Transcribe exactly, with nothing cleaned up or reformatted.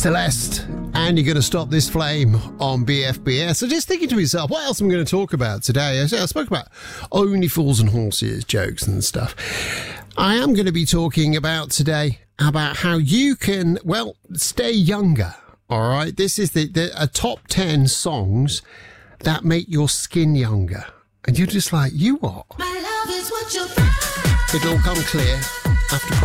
Celeste, and you're going to stop this flame on B F B S. So just thinking to myself, what else am I going to talk about today? I spoke about only fools and horses jokes and stuff. I am going to be talking about today about how you can, well, stay younger. All right, this is the, the a top ten songs that make your skin younger, and you're just like, you what? My love is what you find. It'll all come clear after.